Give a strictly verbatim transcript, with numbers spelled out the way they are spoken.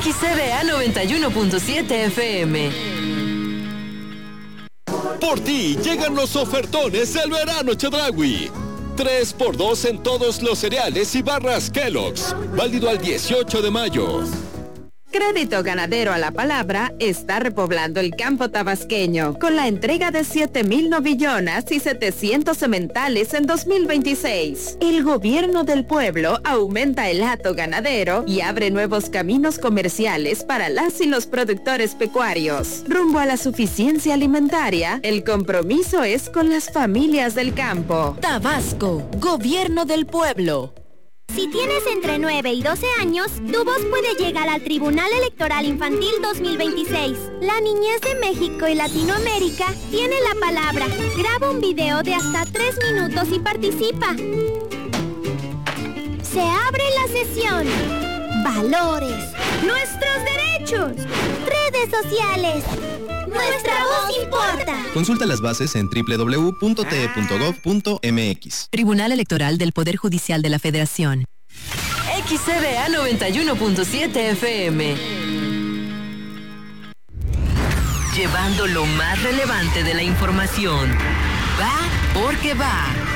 X C D A noventa y uno punto siete F M. Por ti llegan los ofertones del verano Chedraui. tres por dos en todos los cereales y barras Kellogg's. Válido al dieciocho de mayo. Crédito Ganadero a la Palabra está repoblando el campo tabasqueño con la entrega de siete mil novillonas y setecientos sementales en dos mil veintiséis. El gobierno del pueblo aumenta el hato ganadero y abre nuevos caminos comerciales para las y los productores pecuarios. Rumbo a la suficiencia alimentaria, el compromiso es con las familias del campo. Tabasco, gobierno del pueblo. Si tienes entre nueve y doce años, tu voz puede llegar al Tribunal Electoral Infantil dos mil veintiséis. La niñez de México y Latinoamérica tiene la palabra. Graba un video de hasta tres minutos y participa. Se abre la sesión. Valores. Nuestros derechos. Redes sociales. Nuestra voz importa. Consulta las bases en doble u doble u doble u punto t e punto gov punto m x. Tribunal Electoral del Poder Judicial de la Federación. X C D A noventa y uno punto siete F M. Llevando lo más relevante de la información. Va porque va.